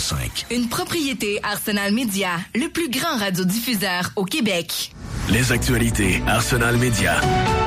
105. Une propriété Arsenal Media, le plus grand radiodiffuseur au Québec. Les actualités Arsenal Media.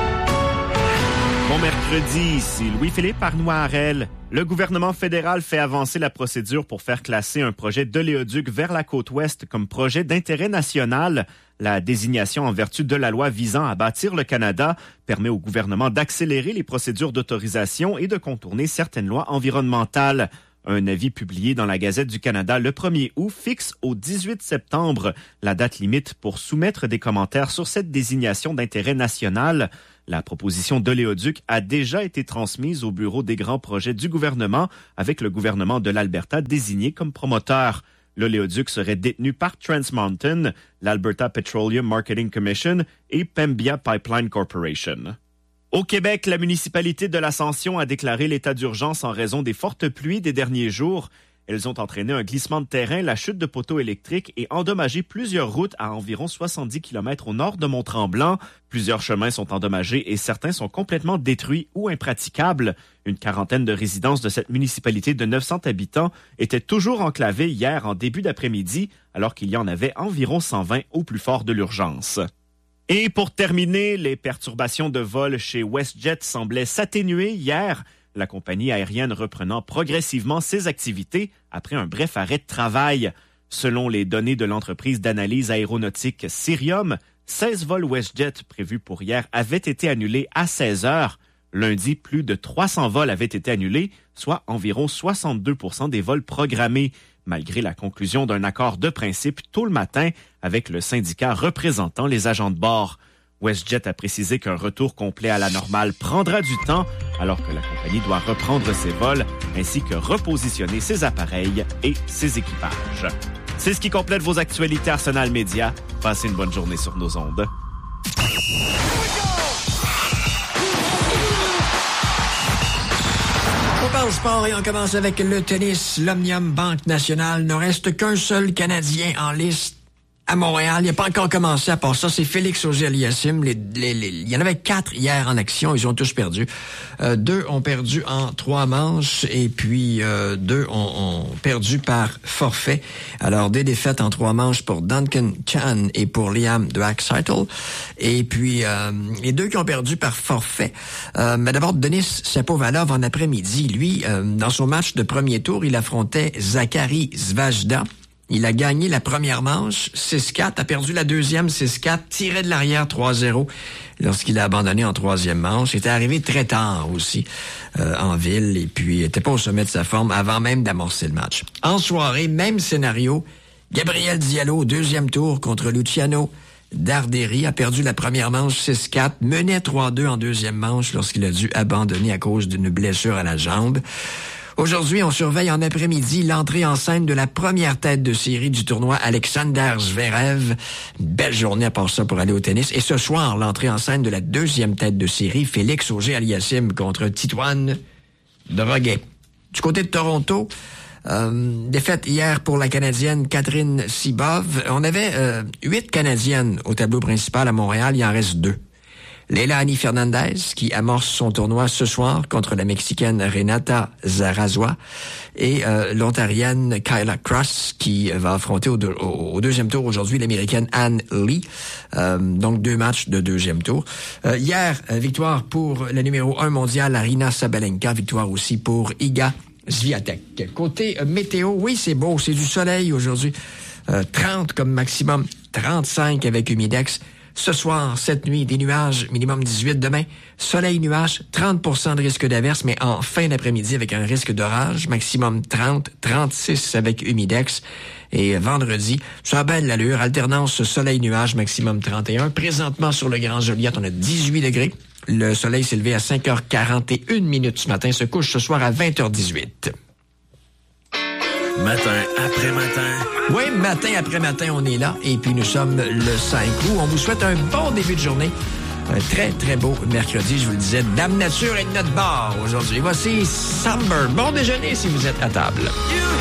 Bon mercredi, ici Louis-Philippe Arnois-Harel. Le gouvernement fédéral fait avancer la procédure pour faire classer un projet d'oléoduc vers la côte ouest comme projet d'intérêt national. La désignation en vertu de la loi visant à bâtir le Canada permet au gouvernement d'accélérer les procédures d'autorisation et de contourner certaines lois environnementales. Un avis publié dans la Gazette du Canada le 1er août fixe au 18 septembre la date limite pour soumettre des commentaires sur cette désignation d'intérêt national. La proposition d'oléoduc a déjà été transmise au bureau des grands projets du gouvernement avec le gouvernement de l'Alberta désigné comme promoteur. L'oléoduc serait détenu par Trans Mountain, l'Alberta Petroleum Marketing Commission et Pembina Pipeline Corporation. Au Québec, la municipalité de l'Ascension a déclaré l'état d'urgence en raison des fortes pluies des derniers jours. Elles ont entraîné un glissement de terrain, la chute de poteaux électriques et endommagé plusieurs routes à environ 70 km au nord de Mont-Tremblant. Plusieurs chemins sont endommagés et certains sont complètement détruits ou impraticables. Une quarantaine de résidences de cette municipalité de 900 habitants étaient toujours enclavées hier en début d'après-midi, alors qu'il y en avait environ 120 au plus fort de l'urgence. Et pour terminer, les perturbations de vol chez WestJet semblaient s'atténuer hier, la compagnie aérienne reprenant progressivement ses activités après un bref arrêt de travail. Selon les données de l'entreprise d'analyse aéronautique Cirium, 16 vols WestJet prévus pour hier avaient été annulés à 16 heures. Lundi, plus de 300 vols avaient été annulés, soit environ 62% des vols programmés, malgré la conclusion d'un accord de principe tôt le matin avec le syndicat représentant les agents de bord. WestJet a précisé qu'un retour complet à la normale prendra du temps, alors que la compagnie doit reprendre ses vols ainsi que repositionner ses appareils et ses équipages. C'est ce qui complète vos actualités Arsenal Media. Passez une bonne journée sur nos ondes. On parle sport et on commence avec le tennis. L'Omnium Banque Nationale ne reste qu'un seul Canadien en liste à Montréal. Il n'a pas encore commencé. À part ça, c'est Félix Auger-Aliassime. Il y en avait 4 hier en action. Ils ont tous perdu. 2 ont perdu en 3 manches et puis 2 ont perdu par forfait. Alors, des défaites en 3 manches pour Duncan Chan et pour Liam Draisaitl. Et puis, les 2 qui ont perdu par forfait. Mais d'abord, Denis Shapovalov en après-midi. Lui, dans son match de premier tour, il affrontait Zachary Svajda. Il a gagné la première manche, 6-4, a perdu la deuxième, 6-4, tiré de l'arrière 3-0 lorsqu'il a abandonné en troisième manche. Il était arrivé très tard aussi en ville et puis il était pas au sommet de sa forme avant même d'amorcer le match. En soirée, même scénario, Gabriel Diallo au deuxième tour contre Luciano Darderi a perdu la première manche 6-4, menait 3-2 en deuxième manche lorsqu'il a dû abandonner à cause d'une blessure à la jambe. Aujourd'hui, on surveille en après-midi l'entrée en scène de la première tête de série du tournoi Alexander Zverev. Une belle journée à part ça pour aller au tennis. Et ce soir, l'entrée en scène de la deuxième tête de série, Félix Auger-Aliassime contre Titouan Droguet. Du côté de Toronto, défaite hier pour la Canadienne Catherine Sibov. On avait 8 Canadiennes au tableau principal à Montréal, il en reste 2. Leilani Fernandez, qui amorce son tournoi ce soir contre la Mexicaine Renata Zarazua, et l'Ontarienne Kyla Cross, qui va affronter au deuxième tour aujourd'hui l'Américaine Ann Lee. Donc 2 matchs de deuxième tour. Hier, victoire pour la numéro 1 mondiale, Aryna Sabalenka, victoire aussi pour Iga Swiatek. Côté météo, oui, c'est beau, c'est du soleil aujourd'hui. 30 comme maximum, 35 avec humidex. Ce soir, cette nuit, des nuages, minimum 18 demain. Soleil, nuages, 30% de risque d'averse, mais en fin d'après-midi avec un risque d'orage, maximum 30, 36 avec humidex. Et vendredi, ça a belle l'allure, alternance soleil-nuage, maximum 31. Présentement, sur le Grand Joliette, on a 18 degrés. Le soleil s'est levé à 5h41 ce matin, se couche ce soir à 20h18. Matin après matin. Oui, matin après matin, on est là. Et puis, nous sommes le 5 août. On vous souhaite un bon début de journée. Un très, très beau mercredi. Je vous le disais, Dame Nature est de notre bord aujourd'hui. Voici Summer. Bon déjeuner si vous êtes à table.